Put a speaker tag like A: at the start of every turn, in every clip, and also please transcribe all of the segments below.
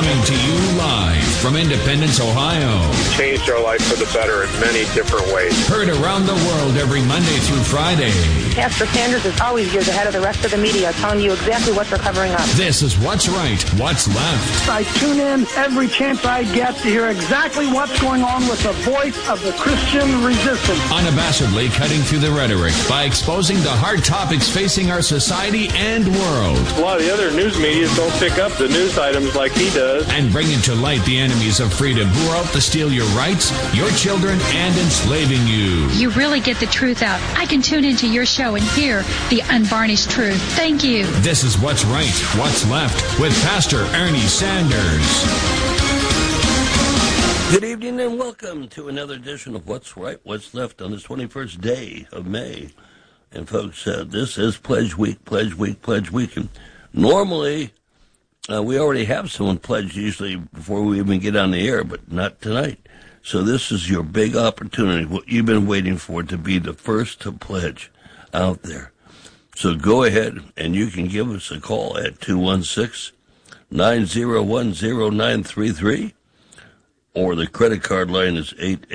A: Coming to you live from Independence, Ohio.
B: Changed our life for the better in many different ways.
A: Heard around the world every Monday through Friday.
C: Pastor Sanders is always years ahead of the rest of the media, telling you exactly what they're covering up.
A: This is What's Right, What's Left.
D: I tune in every chance I get to hear exactly what's going on with the voice of the Christian resistance.
A: Unabashedly cutting through the rhetoric by exposing the hard topics facing our society and world.
B: A lot of the other news media don't pick up the news items like he does.
A: And bringing to light the enemies of freedom who are out to steal your rights, your children, and enslaving you.
E: You really get the truth out. I can tune into your show and hear the unvarnished truth. Thank you.
A: This is What's Right, What's Left with Pastor Ernie Sanders.
F: Good evening and welcome to another edition of What's Right, What's Left on this 21st day of May. And folks, this is Pledge Week, Pledge Week, Pledge Week. And normally, we already have someone pledge usually before we even get on the air, but not tonight. So this is your big opportunity, what you've been waiting for, to be the first to pledge out there. So go ahead and you can give us a call at 216-901-0933, or the credit card line is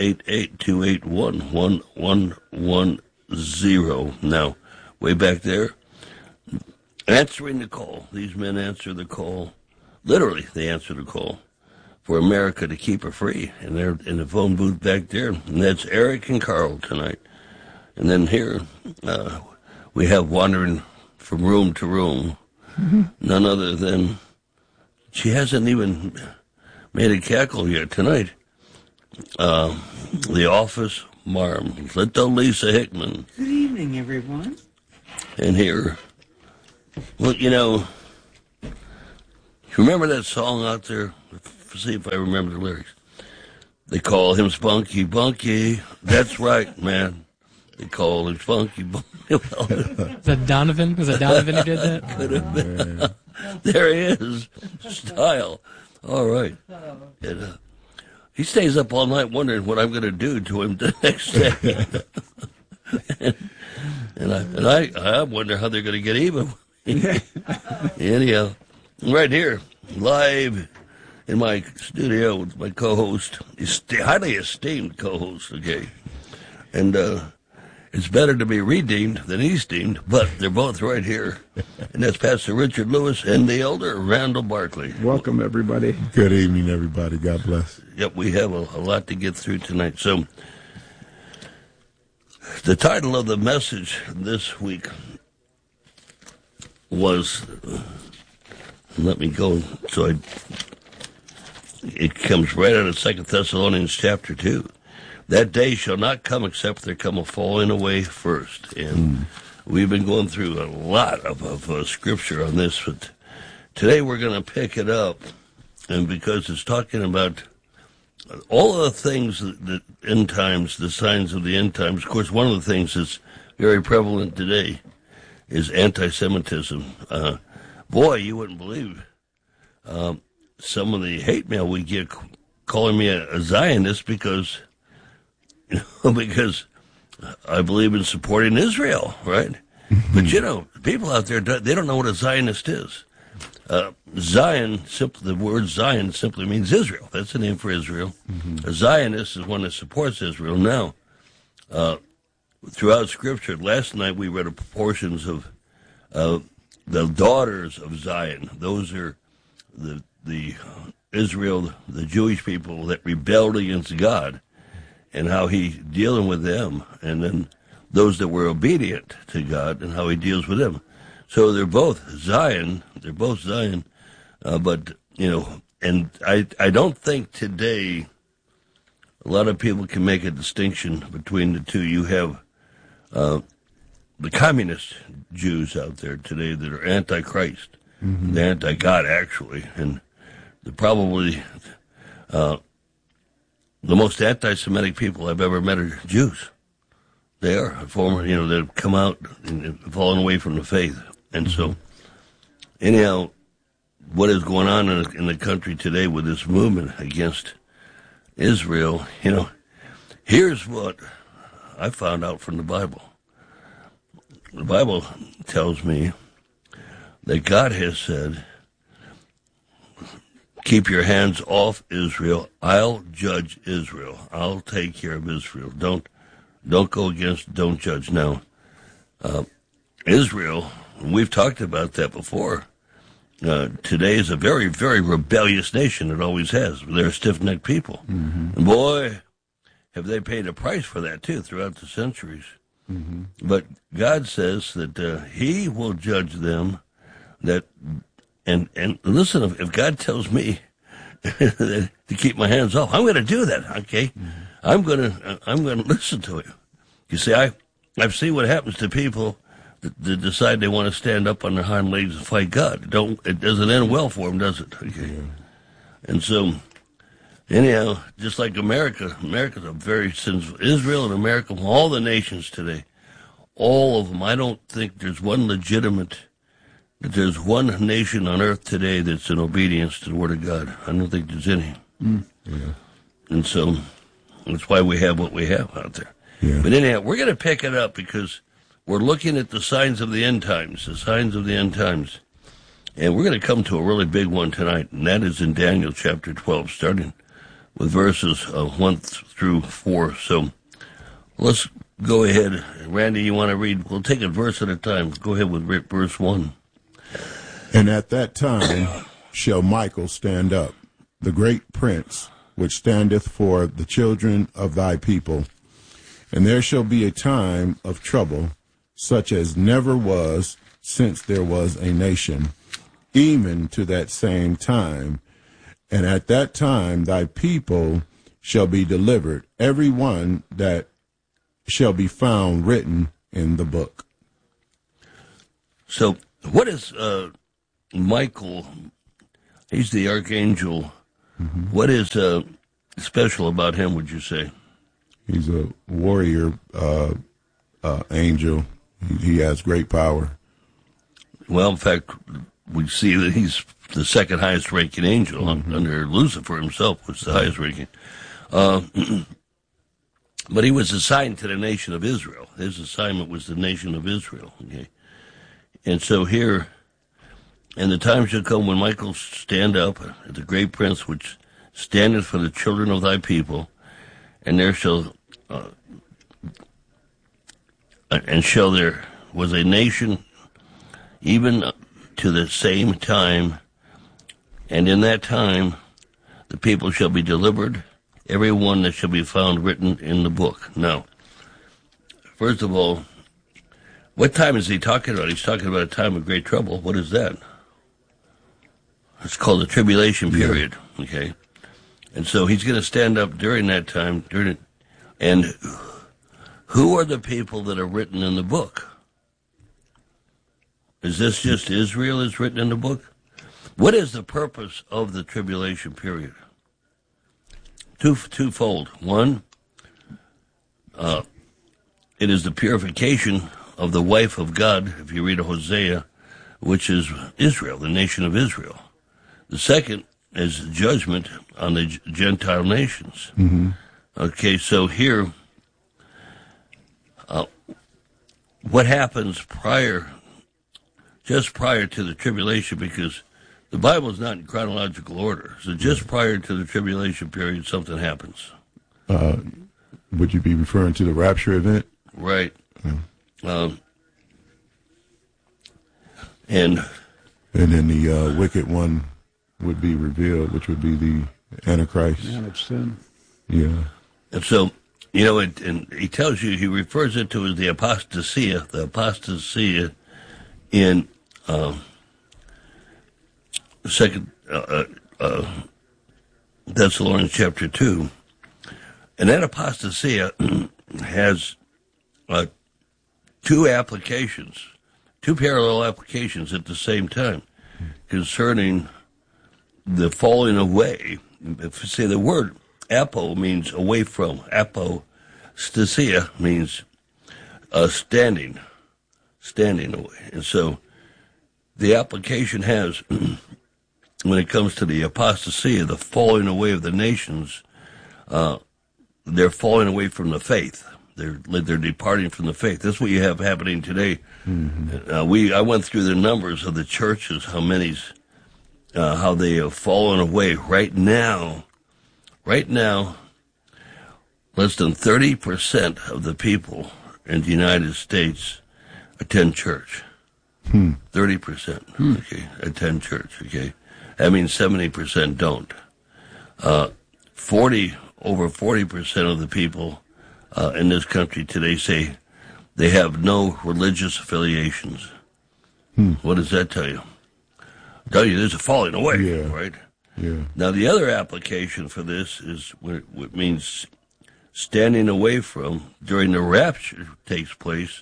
F: 888-281-1110. Now, way back there, answering the call. These men answer the call. Literally, they answer the call for America to keep her free. And they're in the phone booth back there. And that's Eric and Carl tonight. And then here, we have wandering from room to room. None other than, she hasn't even made a cackle yet tonight. The office marm, little Lisa Hickman.
G: Good evening, everyone.
F: And here, well, you remember that song out there? Let's see if I remember the lyrics. They call him Spunky Bunky. That's right, man. They call him Spunky Bunky.
H: Is that Donovan? Was that Donovan who did that?
F: Could have been. There he is. Style. All right. And, he stays up all night wondering what I'm going to do to him the next day. and I wonder how they're going to get even. Anyhow, right here, live in my studio with my co-host, highly esteemed co-host, okay? And it's better to be redeemed than esteemed, but they're both right here. And that's Pastor Richard Lewis and the elder Randall Barkley.
I: Welcome, everybody.
J: Good evening, everybody. God bless.
F: Yep, we have a lot to get through tonight. So, the title of the message this week was, let me go, it comes right out of 2 Thessalonians chapter 2. That day shall not come except there come a falling away first. And we've been going through a lot of scripture on this, but today we're going to pick it up, and because it's talking about all of the things that end times, the signs of the end times. Of course, one of the things that's very prevalent today is anti-Semitism. Boy, you wouldn't believe some of the hate mail we get calling me a Zionist because I believe in supporting Israel, right? But people out there, they don't know what a Zionist is. Zion, the word Zion simply means Israel. That's the name for Israel. A Zionist is one that supports Israel. Now, throughout Scripture, last night we read portions of the daughters of Zion. Those are the Israel, the Jewish people that rebelled against God, and how He's dealing with them, and then those that were obedient to God and how He deals with them. So they're both Zion. But, and I don't think today a lot of people can make a distinction between the two. You have the communist Jews out there today that are anti-Christ. They're anti-God, actually. And they're probably the most anti-Semitic people I've ever met are Jews. They are they've come out and fallen away from the faith. And so, anyhow, what is going on in the country today with this movement against Israel, here's what I found out from the Bible. The Bible tells me that God has said keep your hands off Israel. I'll judge Israel. I'll take care of Israel. Don't go against, don't judge. Now, Israel, we've talked about that before. Today is a very, very rebellious nation. It always has. They're stiff-necked people. Mm-hmm. And boy, have they paid a price for that, too, throughout the centuries. Mm-hmm. But God says that he will judge them. And listen, if God tells me to keep my hands off, I'm going to do that, okay? Mm-hmm. I'm going to listen to it. You see, I've seen what happens to people that decide they want to stand up on their hind legs and fight God. It doesn't end well for them, does it? Okay. Yeah. And so, anyhow, just like America's a very sinful. Israel and America, all the nations today, all of them. I don't think there's one there's one nation on earth today that's in obedience to the Word of God. I don't think there's any. Mm. Yeah. And so, that's why we have what we have out there. Yeah. But anyhow, we're going to pick it up because we're looking at the signs of the end times, And we're going to come to a really big one tonight, and that is in Daniel chapter 12, starting with verses 1 through 4. So let's go ahead. Randy, you want to read? We'll take it verse at a time. Go ahead with verse 1.
J: And at that time shall Michael stand up, the great prince, which standeth for the children of thy people. And there shall be a time of trouble, such as never was since there was a nation, even to that same time. And at that time thy people shall be delivered, every one that shall be found written in the book.
F: So what is Michael? He's the archangel. Mm-hmm. What is special about him, would you say?
J: He's a warrior angel. He has great power. Well,
F: in fact, we see that he's the second highest ranking angel under Lucifer himself, was the highest ranking. But he was assigned to the nation of Israel. His assignment was the nation of Israel. Okay, and so here, and the time shall come when Michael stand up, the great prince which standeth for the children of thy people, and there shall there was a nation even to the same time, and in that time the people shall be delivered, every one that shall be found written in the book. Now, first of all, what time is he talking about? He's talking about a time of great trouble. What is that? It's called the tribulation period. Yeah. Okay, and so he's going to stand up during that time. And who are the people that are written in the book? Is this just Israel is written in the book? What is the purpose of the tribulation period? Twofold. One, it is the purification of the wife of God, if you read Hosea, which is Israel, the nation of Israel. The second is judgment on the Gentile nations. Mm-hmm. Okay, so here, what happens just prior to the tribulation, because the Bible is not in chronological order, so just prior to the tribulation period, something happens.
J: Would you be referring to the rapture event?
F: Right. Yeah. And
J: then the wicked one would be revealed, which would be the Antichrist.
G: Man of sin.
J: Yeah.
F: And so, and he tells you, he refers it to as the apostasia in Second Thessalonians chapter 2. And that apostasia has two parallel applications at the same time concerning the falling away. If you say the word apo means away from, apostasia means standing away. And so the application has, when it comes to the apostasia, the falling away of the nations, they're falling away from the faith. They're departing from the faith. That's what you have happening today. Mm-hmm. I went through the numbers of the churches, how many's how they have fallen away. Right now, less than 30% of the people in the United States attend church. 30%, okay, attend church, okay. That means 70% don't. Over 40% of the people in this country today say they have no religious affiliations. What does that tell you? Tell you there's a falling away, right?
J: Yeah.
F: Now, the other application for this is what means standing away from, during the rapture takes place,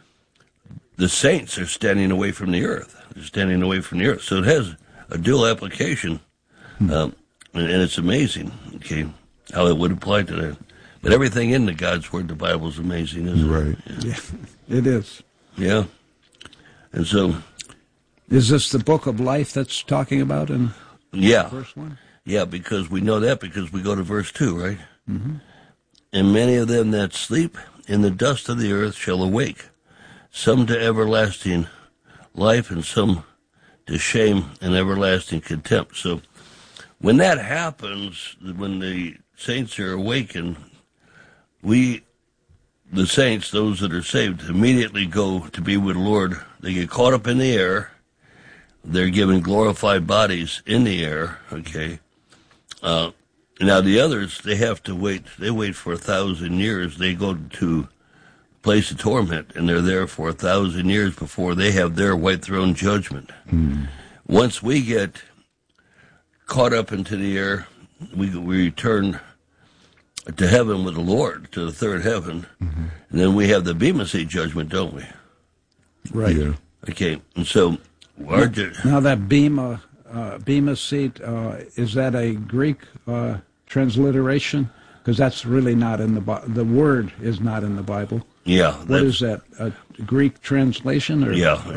F: the saints are standing away from the earth. They're standing away from the earth. So it has a dual application, and it's amazing, okay, how it would apply to that. But everything in the God's Word, the Bible, is amazing, isn't it?
J: Right.
G: Yeah, it is.
F: Yeah. And so...
G: Is this the book of life that's talking about in the first one?
F: Yeah, because we know that because we go to verse 2, right?
G: Mm-hmm.
F: And many of them that sleep in the dust of the earth shall awake, some to everlasting life and some to shame and everlasting contempt. So when that happens, when the saints are awakened, the saints, those that are saved, immediately go to be with the Lord. They get caught up in the air. They're given glorified bodies in the air, okay? Now the others, they have to wait. They wait for 1,000 years. They go to a place of torment, and they're there for 1,000 years before they have their white throne judgment. Once we get caught up into the air, we return to heaven with the Lord, to the third heaven, and then we have the Bema Seat judgment, don't we?
G: Right.
J: Yeah.
F: Okay, and so...
G: Now that Bema Seat, is that a Greek transliteration? Because that's really not in the word is not in the Bible.
F: Yeah.
G: What is that? A Greek translation? Or,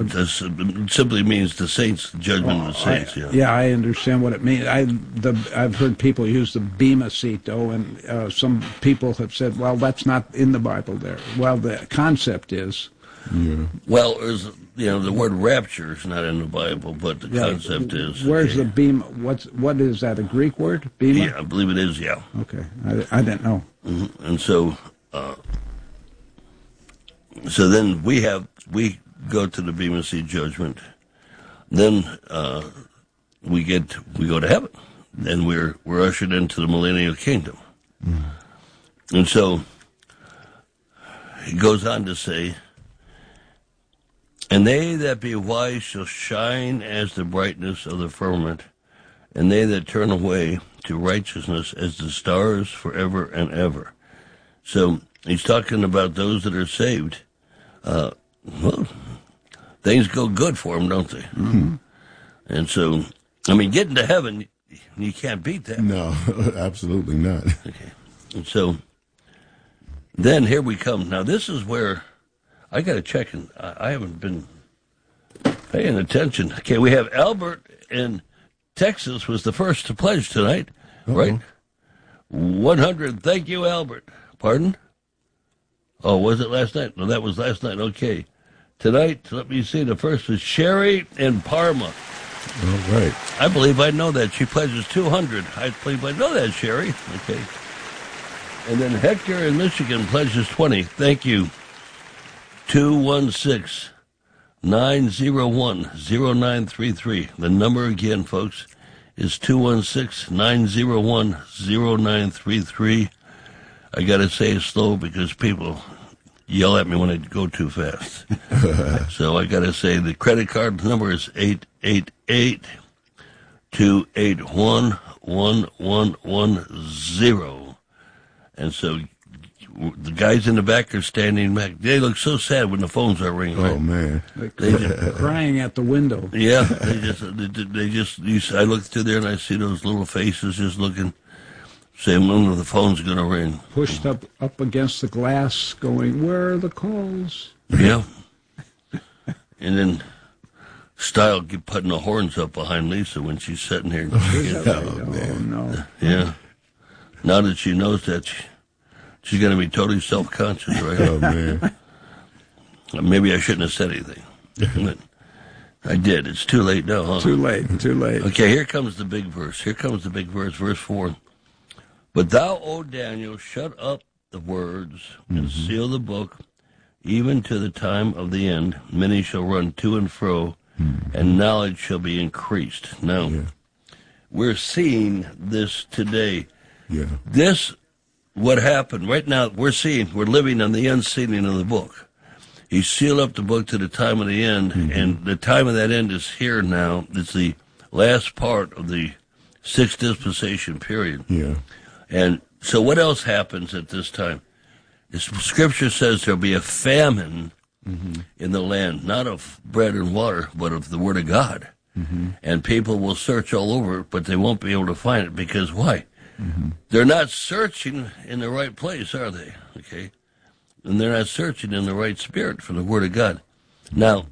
F: it simply means the saints, the judgment of the saints.
G: I understand what it means. I've heard people use the Bema Seat, though, and some people have said, well, that's not in the Bible there. Well, the concept is.
J: Yeah.
F: Well, the word rapture is not in the Bible, but the concept is.
G: Where's the Bema? What is that? A Greek word? Bema?
F: Yeah, I believe it is. Yeah.
G: Okay, I didn't know.
F: Mm-hmm. And so, then we go to the Bema Seat judgment. Then we go to heaven. Then we're ushered into the millennial kingdom. And so he goes on to say. And they that be wise shall shine as the brightness of the firmament, and they that turn away to righteousness as the stars forever and ever. So he's talking about those that are saved. Things go good for them, don't they?
J: Mm-hmm.
F: And so, getting to heaven, you can't beat that.
J: No, absolutely not.
F: Okay. And so, then here we come. Now this is where... I got to check, and I haven't been paying attention. Okay, we have Albert in Texas was the first to pledge tonight, right? 100. Thank you, Albert. Pardon? Oh, was it last night? No, that was last night. Okay. Tonight, let me see, the first was Sherry in Parma.
J: All right.
F: I believe I know that. She pledges 200. I believe I know that, Sherry. Okay. And then Hector in Michigan pledges 20. Thank you. 216-901-0933. The number again, folks, is 216-901-0933. I got to say it slow because people yell at me when I go too fast. So I got to say the credit card number is 888-281-1110. And so the guys in the back are standing back. They look so sad when the phones are ringing.
J: Oh, man.
G: They just crying at the window.
F: Yeah, they just. I look through there and I see those little faces just looking, saying when the phone's going to ring.
G: Pushed up against the glass, going, "Where are the calls?"
F: Yeah. And then Style keep putting the horns up behind Lisa when she's sitting here.
G: Oh, no.
F: Yeah. Now that she knows that. She's going to be totally self-conscious, right?
J: Oh, man.
F: Maybe I shouldn't have said anything. I did. It's too late now, huh?
G: Too late.
F: Okay, here comes the big verse. Verse 4. But thou, O Daniel, shut up the words and seal the book, even to the time of the end. Many shall run to and fro, and knowledge shall be increased. Now, we're seeing this today.
J: Yeah.
F: This, what happened right now, we're living on the unsealing of the book. He sealed up the book to the time of the end, and the time of that end is here now. It's the last part of the sixth dispensation period.
J: Yeah.
F: And so what else happens at this time? The Scripture says there'll be a famine in the land, not of bread and water, but of the Word of God. And people will search all over it, but they won't be able to find it, because why? They're not searching in the right place, are they? Okay. And they're not searching in the right spirit for the Word of God. Now,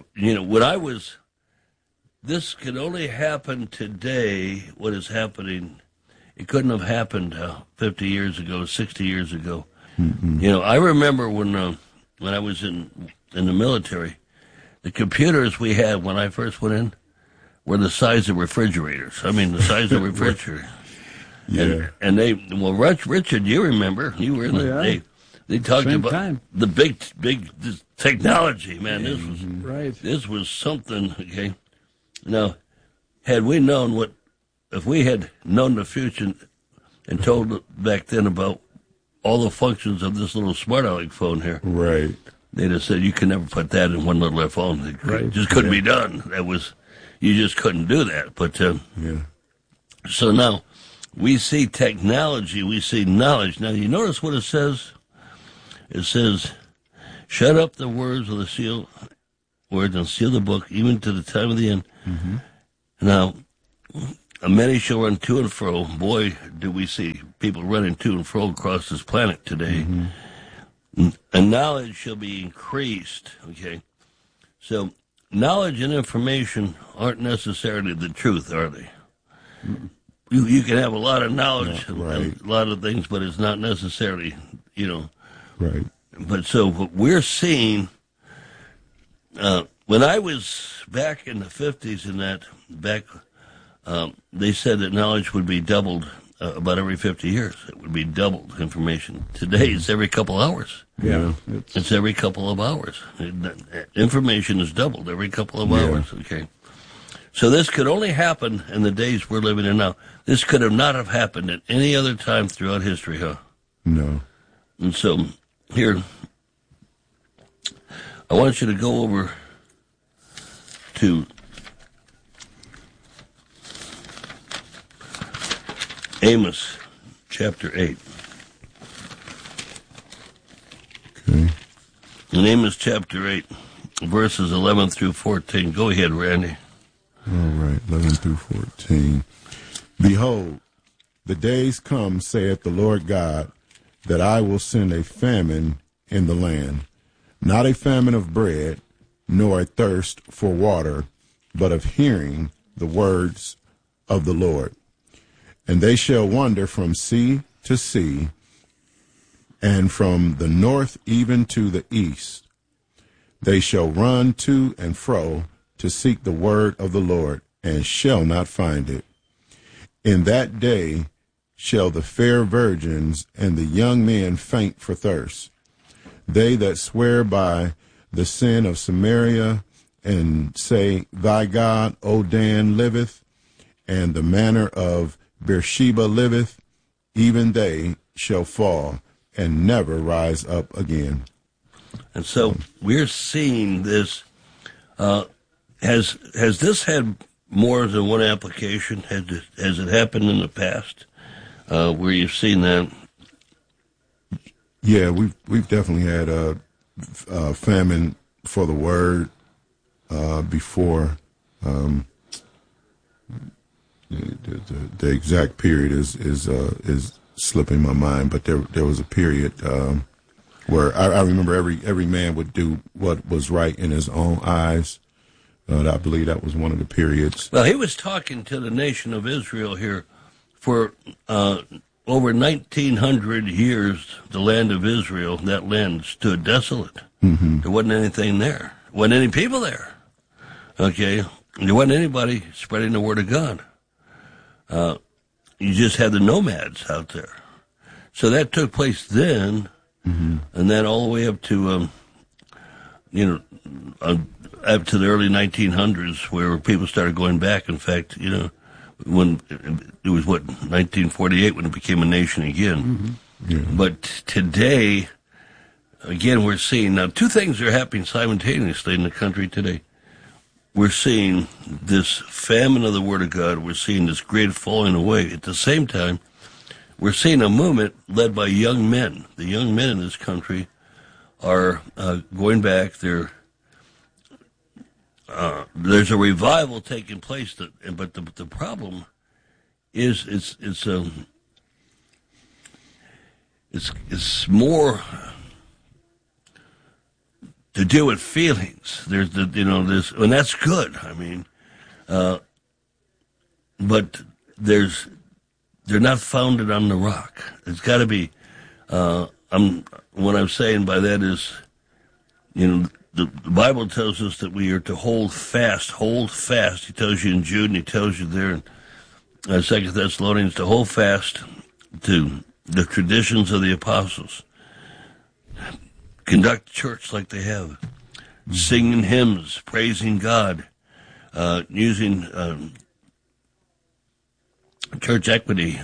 F: this could only happen today, what is happening. It couldn't have happened 50 years ago, 60 years ago. I remember when I was in the military, the computers we had when I first went in were the size of refrigerators. I mean, the size of refrigerators.
J: Yeah.
F: And Richard, you remember, you were in they talked
G: Same
F: about
G: time.
F: the big technology, man. This was something, okay? Now, had we known if we had known the future and told back then about all the functions of this little smart aleck phone here,
J: right?
F: They'd have said you can never put that in one little phone. It just couldn't be done. You just couldn't do that. But so now we see technology, we see knowledge. Now you notice what it says. It says, "Shut up the words of the words and seal the book, even to the time of the end." Now, many shall run to and fro. Boy, do we see people running to and fro across this planet today. And knowledge shall be increased. Okay, so knowledge and information aren't necessarily the truth, are they? You can have a lot of knowledge, and a lot of things, but it's not necessarily,
J: Right.
F: But so what we're seeing, when I was back in the 50s they said that knowledge would be doubled about every 50 years. It would be doubled information. Today it's every couple hours.
G: Yeah.
F: It's every couple of hours. Information is doubled every couple of hours. Okay. So this could only happen in the days we're living in now. This could have not have happened at any other time throughout history, huh?
J: No.
F: And so here, I want you to go over to Amos chapter 8.
J: Okay.
F: In Amos chapter 8, verses 11 through 14. Go ahead, Randy.
J: All right, 11 through 14. Behold, the days come, saith the Lord God, that I will send a famine in the land, not a famine of bread, nor a thirst for water, but of hearing the words of the Lord. And they shall wander from sea to sea, and from the north even to the east. They shall run to and fro to seek the word of the Lord, and shall not find it. In that day shall the fair virgins and the young men faint for thirst. They that swear by the sin of Samaria, and say, Thy God, O Dan, liveth, and the manner of Beersheba liveth, even they shall fall and never rise up again.
F: And so we're seeing this. Has this had more than one application? Has it happened in the past where you've seen that?
J: Yeah, we've definitely had a famine for the word before. The exact period is slipping my mind, but there was a period where I remember every man would do what was right in his own eyes. I believe that was one of the periods.
F: Well, he was talking to the nation of Israel here for over 1,900 years. The land of Israel, that land stood desolate. There wasn't anything there. Wasn't any people there. Okay? There wasn't anybody spreading the word of God. You just had the nomads out there. So that took place then, and then all the way up to, up to the early 1900s, where people started going back. In fact, when it was 1948 when it became a nation again. But today, again, we're seeing now two things are happening simultaneously in the country today. We're seeing this famine of the Word of God. We're seeing this great falling away. At the same time, we're seeing a movement led by young men. The young men in this country are going back. There's a revival taking place, but the problem is it's more to do with feelings. There's and that's good. I mean, but they're not founded on the rock. It's got to be. What I'm saying by that is, the Bible tells us that we are to hold fast. Hold fast. He tells you in Jude, and he tells you there in 2 Thessalonians to hold fast to the traditions of the apostles. Conduct church like they have. Singing hymns, praising God, using church equity,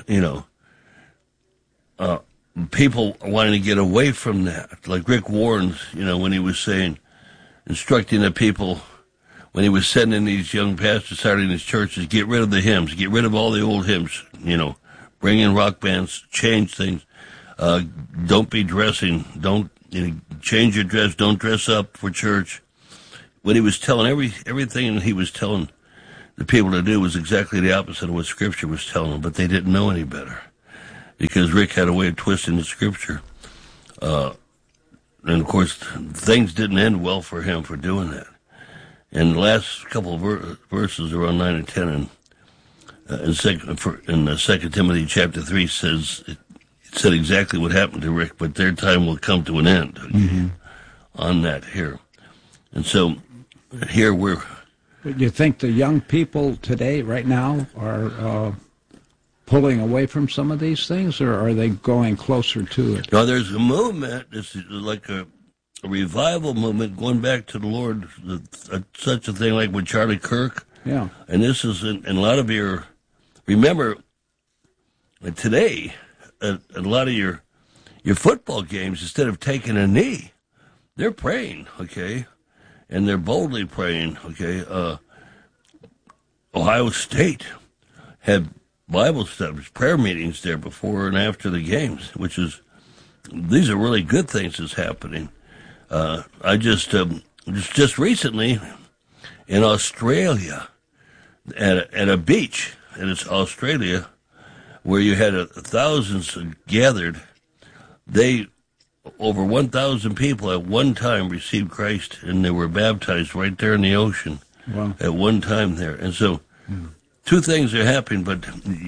F: people are wanting to get away from that. Like Rick Warren, when he was instructing the people, when he was sending these young pastors starting his churches, get rid of the hymns, get rid of all the old hymns, bring in rock bands, change things. Don't be dressing, don't change your dress, don't dress up for church. What he was telling, everything he was telling the people to do was exactly the opposite of what Scripture was telling them, but they didn't know any better. Because Rick had a way of twisting the Scripture. And, of course, things didn't end well for him for doing that. And the last couple of verses, around 9 and 10, in 2 Timothy chapter 3, it said exactly what happened to Rick, but their time will come to an end on that here. And so here we're...
G: But you think the young people today, right now, are... pulling away from some of these things, or are they going closer to it?
F: No, there's a movement. It's like a revival movement going back to the Lord. Such a thing like with Charlie Kirk.
G: Yeah.
F: And this is in a lot of your. Remember, today, a lot of your football games, instead of taking a knee, they're praying. Okay, and they're boldly praying. Okay. Ohio State had Bible studies, prayer meetings there before and after the games, these are really good things that's happening. I just recently in Australia at a beach, and it's Australia, where you had thousands gathered. Over 1,000 people at one time received Christ, and they were baptized right there in the ocean.
G: Wow.
F: At one time there, and so. Two things are happening, but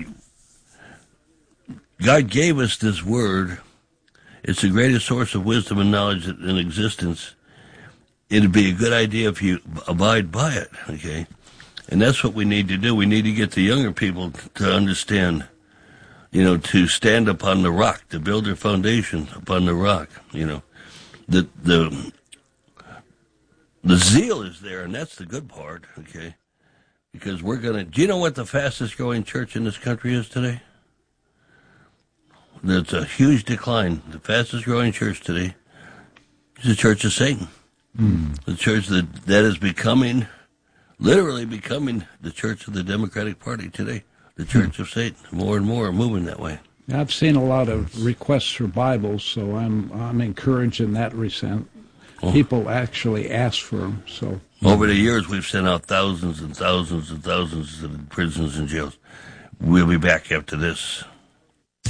F: God gave us this word. It's the greatest source of wisdom and knowledge in existence. It'd be a good idea if you abide by it, okay? And that's what we need to do. We need to get the younger people to understand, to stand upon the rock, to build their foundation upon the rock, The zeal is there, and that's the good part, okay? Because do you know what the fastest growing church in this country is today? That's a huge decline. The fastest growing church today is the Church of Satan. The church that is literally becoming the church of the Democratic Party today. The Church of Satan. More and more are moving that way.
G: I've seen a lot of requests for Bibles, so I'm encouraged in that resent. People actually ask for them, so...
F: Over the years, we've sent out thousands and thousands and thousands to the prisons and jails. We'll be back after this.